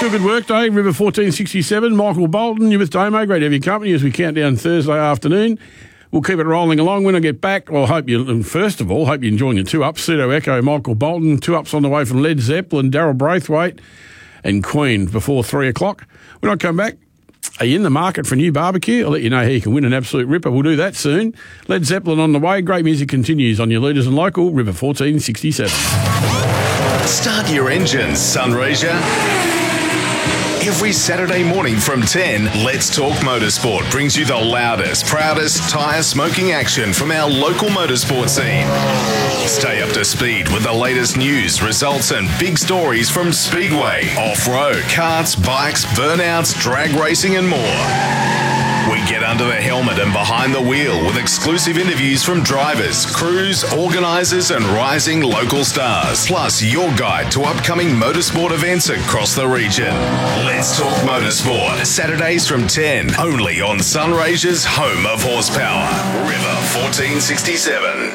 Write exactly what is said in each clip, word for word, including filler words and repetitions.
Feel Good Workday, River fourteen sixty-seven. Michael Bolton, you with Damo. Great to have your company as we count down Thursday afternoon. We'll keep it rolling along when I get back. Well, I hope you, first of all, hope you're enjoying your two ups. Pseudo Echo, Michael Bolton, two ups on the way from Led Zeppelin, Daryl Braithwaite and Queen before three o'clock. When I come back, are you in the market for a new barbecue? I'll let you know how you can win an absolute ripper. We'll do that soon. Led Zeppelin on the way. Great music continues on your leaders and local, River fourteen sixty-seven. Start your engines, Sunraysia. Every Saturday morning from ten, Let's Talk Motorsport brings you the loudest, proudest tyre smoking action from our local motorsport scene. Stay up to speed with the latest news, results and big stories from Speedway, off-road, karts, bikes, burnouts, drag racing and more. We get under the helmet and behind the wheel with exclusive interviews from drivers, crews, organisers and rising local stars. Plus your guide to upcoming motorsport events across the region. Let's Talk Motorsport. Saturdays from ten, only on Sunraysia's home of horsepower. River fourteen sixty-seven.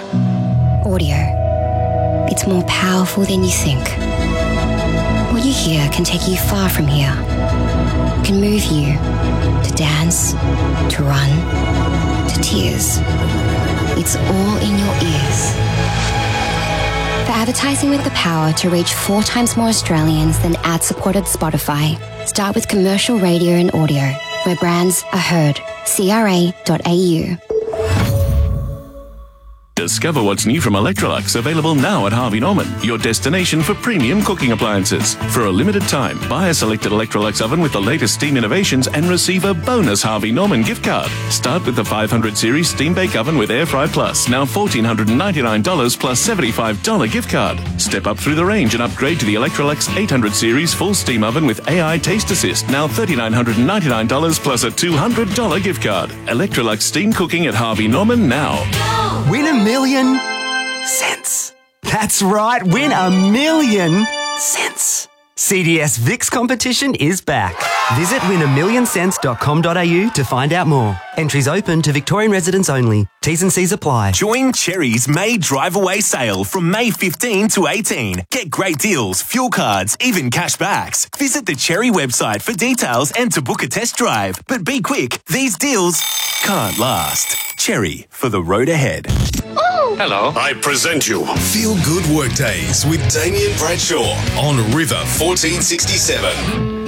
Audio. It's more powerful than you think. What you hear can take you far from here. Can move you to dance, to run, to tears. It's all in your ears. For advertising with the power to reach four times more Australians than ad-supported Spotify, start with commercial radio and audio, where brands are heard. C R A dot A U. Discover what's new from Electrolux, available now at Harvey Norman, your destination for premium cooking appliances. For a limited time, buy a selected Electrolux oven with the latest steam innovations and receive a bonus Harvey Norman gift card. Start with the five hundred series Steam Bake Oven with Air Fry Plus, now one thousand four hundred ninety-nine dollars plus seventy-five dollars gift card. Step up through the range and upgrade to the Electrolux eight hundred series Full Steam Oven with A I Taste Assist, now three thousand nine hundred ninety-nine dollars plus a two hundred dollars gift card. Electrolux Steam Cooking at Harvey Norman now. Win a million cents. That's right, win a million cents. C D S V I X competition is back. Visit win a million cents dot com dot a u to find out more. Entries open to Victorian residents only. T's and C's apply. Join Cherry's May Drive Away sale from May fifteenth to eighteenth. Get great deals, fuel cards, even cashbacks. Visit the Cherry website for details and to book a test drive. But be quick, these deals can't last. Cherry, for the road ahead. Hello. I present you Feel Good Workdays with Damien Bradshaw on River fourteen sixty-seven.